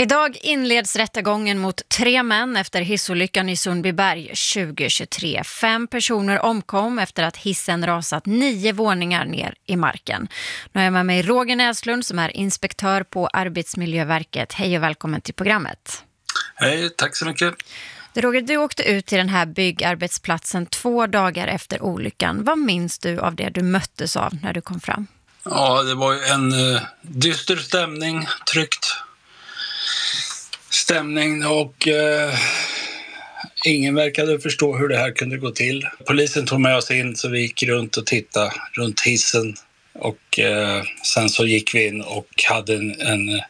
Idag inleds rättegången mot 3 män efter hissolyckan i Sundbyberg 2023. 5 personer omkom efter att hissen rasat 9 våningar ner i marken. Nu är jag med mig Roger Näslund som är inspektör på Arbetsmiljöverket. Hej och välkommen till programmet. Hej, tack så mycket. Roger, du åkte ut till den här byggarbetsplatsen 2 dagar efter olyckan. Vad minns du av det du möttes av när du kom fram? Ja, det var en dyster stämning, tryckt stämning och ingen verkade förstå hur det här kunde gå till. Polisen tog med oss in så vi gick runt och tittade runt hissen och sen så gick vi in och hade en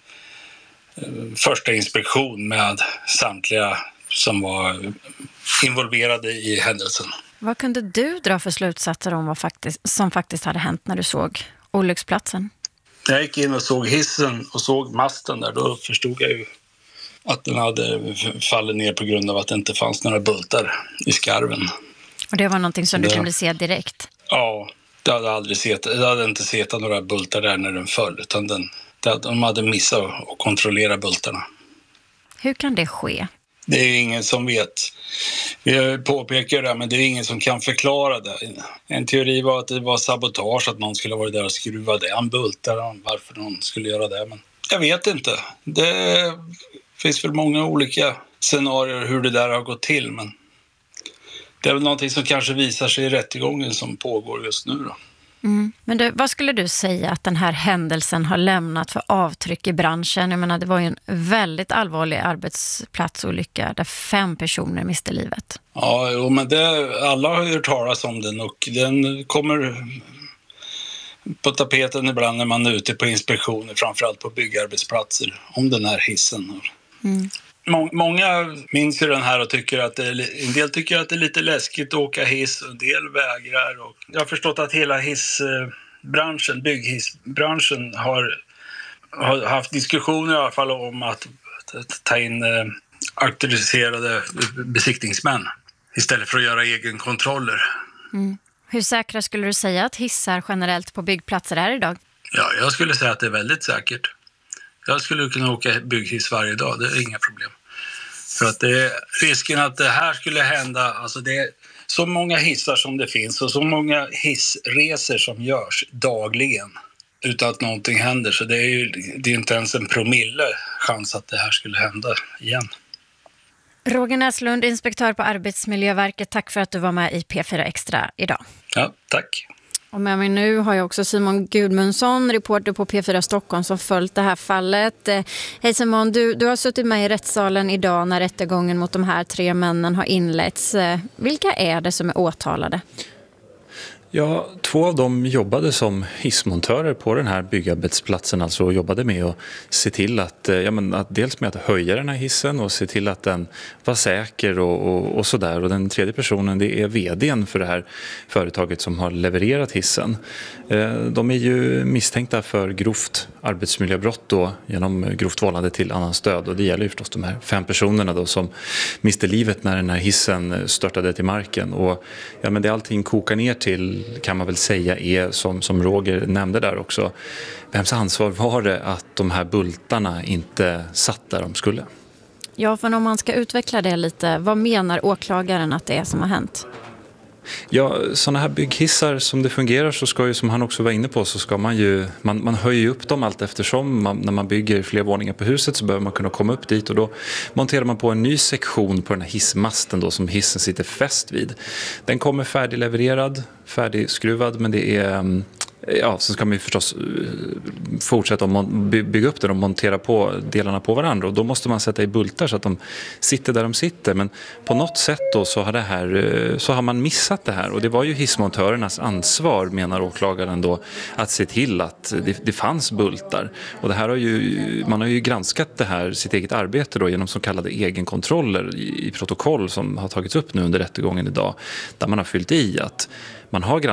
första inspektion med samtliga som var involverade i händelsen. Vad kunde du dra för slutsatser om vad som faktiskt hade hänt när du såg olycksplatsen? När jag gick in och såg hissen och såg masten där, då förstod jag ju att den hade fallit ner på grund av att det inte fanns några bultar i skarven. Och det var någonting som du kunde se direkt? Ja, jag hade inte sett några bultar där när den föll, utan de hade missat att kontrollera bultarna. Hur kan det ske? Det är ingen som vet. Vi påpekar det, men det är ingen som kan förklara det. En teori var att det var sabotage, att någon skulle ha varit där och skruvat en bultar, varför någon skulle göra det. Men jag vet inte. Det finns väl många olika scenarier hur det där har gått till, men det är väl någonting som kanske visar sig i rättegången som pågår just nu då. Men vad skulle du säga att den här händelsen har lämnat för avtryck i branschen? Jag menar, det var ju en väldigt allvarlig arbetsplatsolycka där 5 personer miste livet. Ja, men alla har ju hört talas om den och den kommer på tapeten ibland när man är ute på inspektioner, framförallt på byggarbetsplatser, om den här hissen. Många minns ju den här och tycker att en del tycker att det är lite läskigt att åka hiss och en del vägrar. Och jag har förstått att hela bygghissbranschen har haft diskussioner i alla fall om att ta in auktoriserade besiktningsmän istället för att göra egenkontroller. Hur säkra skulle du säga att hissar generellt på byggplatser är idag? Ja, jag skulle säga att det är väldigt säkert. Jag skulle kunna åka bygghiss varje dag, det är inga problem. För att det är risken att det här skulle hända, alltså det är så många hissar som det finns och så många hissresor som görs dagligen utan att någonting händer. Så det är inte ens en promille chans att det här skulle hända igen. Roger Näslund, inspektör på Arbetsmiljöverket, tack för att du var med i P4 Extra idag. Ja, tack. Och med mig nu har jag också Simon Gudmundsson, reporter på P4 Stockholm, som följt det här fallet. Hej Simon, du har suttit med i rättssalen idag när rättegången mot de här 3 männen har inletts. Vilka är det som är åtalade? Ja, 2 av dem jobbade som hissmontörer på den här byggarbetsplatsen, alltså jobbade med att se till att dels med att höja den här hissen och se till att den var säker och sådär. Och den tredje personen, det är vd:n för det här företaget som har levererat hissen. De är ju misstänkta för grovt arbetsmiljöbrott då, genom grovt vållande till annans död, och det gäller ju förstås de här 5 personerna då som miste livet när den här hissen störtade till marken. Och det allting kokar ner till, kan man väl säga, är som Roger nämnde där också, vems ansvar var det att de här bultarna inte satt där de skulle? Ja, för om man ska utveckla det lite, vad menar åklagaren att det är som har hänt? Ja, sådana här bygghissar som det fungerar så ska ju, som han också var inne på, så ska man ju, man höjer upp dem allt eftersom. När man bygger fler våningar på huset så behöver man kunna komma upp dit, och då monterar man på en ny sektion på den här hissmasten då som hissen sitter fäst vid. Den kommer färdiglevererad, färdigskruvad, men det är... Ja, så ska man ju förstås fortsätta att bygga upp den och montera på delarna på varandra, och då måste man sätta i bultar så att de sitter där de sitter. Men på något sätt då så har man missat det här, och det var ju hissmontörernas ansvar, menar åklagaren då, att se till att det fanns bultar. Och det här man har ju granskat det här, sitt eget arbete då, genom så kallade egenkontroller i protokoll som har tagits upp nu under rättegången idag, där man har fyllt i att man har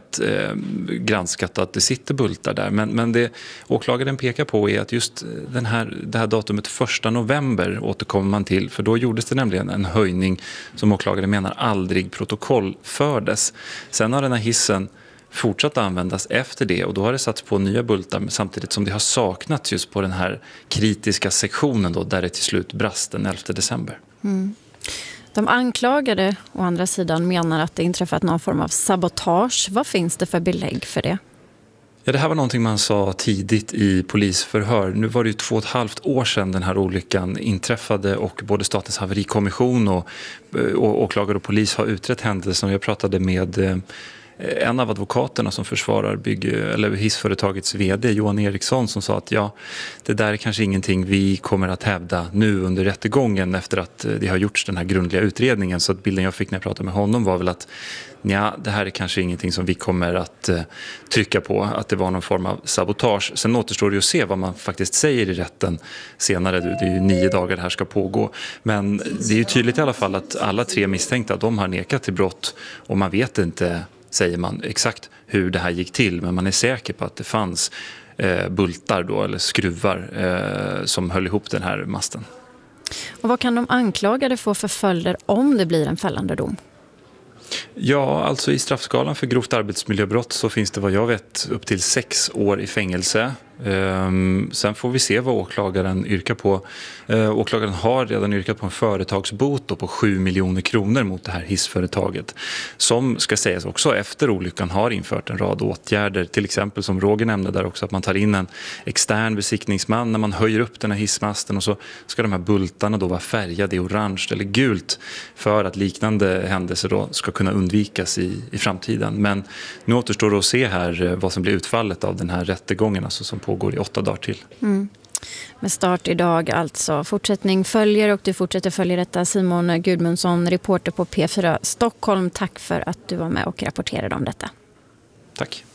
granskat att det sitter bultar där. Men det åklagaren pekar på är att just det här datumet 1 november återkommer man till. För då gjordes det nämligen en höjning som åklagaren menar aldrig protokollfördes. Sen har den här hissen fortsatt användas efter det, och då har det satts på nya bultar samtidigt som det har saknats just på den här kritiska sektionen då, där det till slut brast den 11 december. De anklagade å andra sidan menar att det inträffat någon form av sabotage. Vad finns det för belägg för det? Ja, det här var någonting man sa tidigt i polisförhör. Nu var det ju 2,5 år sedan den här olyckan inträffade, och både Statens haverikommission och åklagare och polis har utrett händelsen. Jag pratade med en av advokaterna som försvarar hissföretagets vd, Johan Eriksson, som sa att det där är kanske ingenting vi kommer att hävda nu under rättegången efter att det har gjorts den här grundliga utredningen. Så att bilden jag fick när jag pratade med honom var väl att det här är kanske ingenting som vi kommer att trycka på, att det var någon form av sabotage. Sen återstår det att se vad man faktiskt säger i rätten senare. Det är ju 9 dagar det här ska pågå. Men det är ju tydligt i alla fall att alla 3 misstänkta, de har nekat till brott, och man vet inte, säger man, exakt hur det här gick till, men man är säker på att det fanns bultar då, eller skruvar som höll ihop den här masten. Och vad kan de anklagade få för följder om det blir en fällande dom? Ja, alltså i straffskalan för grovt arbetsmiljöbrott så finns det vad jag vet upp till 6 år i fängelse. Sen får vi se vad åklagaren yrkar på. Åklagaren har redan yrkat på en företagsbot då på 7 miljoner kronor mot det här hissföretaget, som ska sägas också efter olyckan har infört en rad åtgärder, till exempel som Roger nämnde där också, att man tar in en extern besiktningsman när man höjer upp den här hissmasten, och så ska de här bultarna då vara färgade i orange eller gult för att liknande händelser då ska kunna undvikas i framtiden. Men nu återstår det att se här vad som blir utfallet av den här rättegången, alltså som pågår i 8 dagar till. Med start idag alltså. Fortsättning följer, och du fortsätter följa detta. Simon Gudmundsson, reporter på P4 Stockholm. Tack för att du var med och rapporterade om detta. Tack.